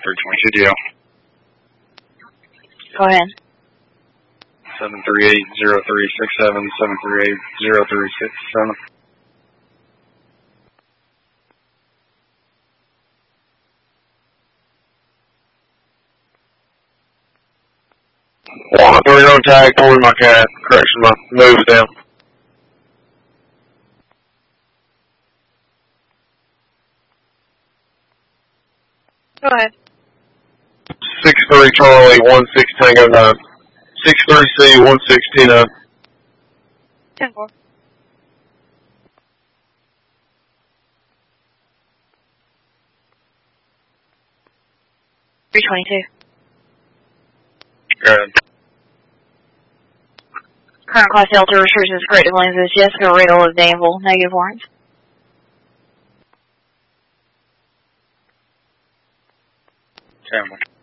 322 DL. Go ahead. 738-0367, 738-0367. Well, 3 on tag, pulling my cat. Correction, my moves down. Go ahead. 6-3 Charlie, 1-6 Tango 9. 6-3C, 1-6 T9. 10-4. $322. Good. Current class Delta restrictions corrective lenses. Jessica Riddle of Danville. Negative warrants. Camera.